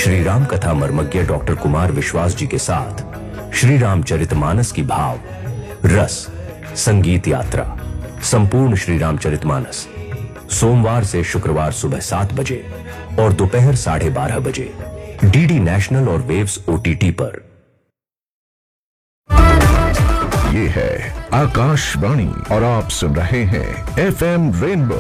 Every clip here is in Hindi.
श्री राम कथा मर्मज्ञ डॉक्टर कुमार विश्वास जी के साथ श्री रामचरितमानस की भाव रस संगीत यात्रा संपूर्ण श्री रामचरितमानस सोमवार से शुक्रवार सुबह 7 बजे और दोपहर 12:30 बजे डीडी नेशनल और वेव्स ओटीटी पर। ये है आकाशवाणी और आप सुन रहे हैं FM रेनबो।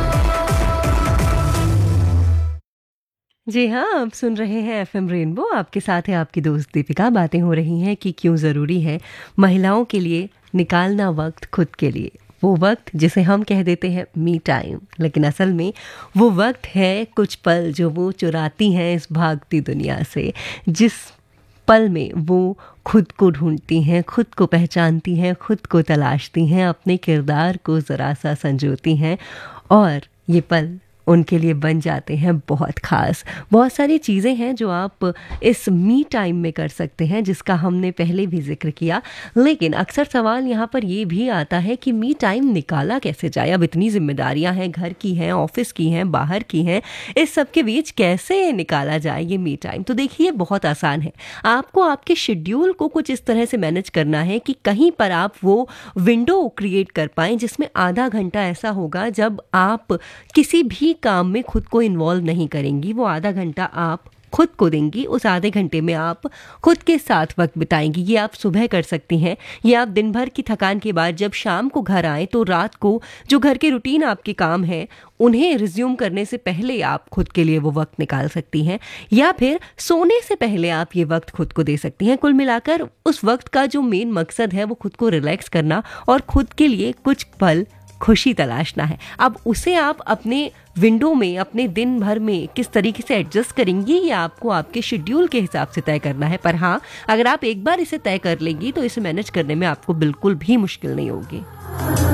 जी हाँ, आप सुन रहे हैं FM रेनबो। आपके साथ है आपकी दोस्त दीपिका। बातें हो रही हैं कि क्यों ज़रूरी है महिलाओं के लिए निकालना वक्त खुद के लिए। वो वक्त जिसे हम कह देते हैं मी टाइम, लेकिन असल में वो वक्त है कुछ पल जो वो चुराती हैं इस भागती दुनिया से, जिस पल में वो खुद को ढूंढती हैं, खुद को पहचानती हैं, खुद को तलाशती हैं, अपने किरदार को ज़रा सा संजोती हैं और ये पल उनके लिए बन जाते हैं बहुत ख़ास। बहुत सारी चीज़ें हैं जो आप इस मी टाइम में कर सकते हैं, जिसका हमने पहले भी जिक्र किया, लेकिन अक्सर सवाल यहाँ पर ये भी आता है कि मी टाइम निकाला कैसे जाए। अब इतनी जिम्मेदारियाँ हैं, घर की हैं, ऑफिस की हैं, बाहर की हैं, इस सब के बीच कैसे निकाला जाए ये मी टाइम। तो देखिए, बहुत आसान है। आपको आपके शेड्यूल को कुछ इस तरह से मैनेज करना है कि कहीं पर आप वो विंडो क्रिएट कर पाएँ जिसमें आधा घंटा ऐसा होगा जब आप किसी भी काम में खुद को इन्वॉल्व नहीं करेंगी। वो आधा घंटा आप खुद को देंगी, उस आधे घंटे में आप खुद के साथ वक्त बिताएंगी। ये आप सुबह कर सकती हैं, ये आप दिन भर की थकान के बाद जब शाम को घर आए तो रात को जो घर के रूटीन आपके काम हैं उन्हें रिज्यूम करने से पहले आप खुद के लिए वो वक्त निकाल सकती हैं, या फिर सोने से पहले आप ये वक्त खुद को दे सकती हैं। कुल मिलाकर उस वक्त का जो मेन मकसद है वो खुद को रिलैक्स करना और खुद के लिए कुछ पल खुशी तलाशना है। अब उसे आप अपने विंडो में, अपने दिन भर में किस तरीके से एडजस्ट करेंगी, ये आपको आपके शेड्यूल के हिसाब से तय करना है। पर हाँ, अगर आप एक बार इसे तय कर लेंगी तो इसे मैनेज करने में आपको बिल्कुल भी मुश्किल नहीं होगी।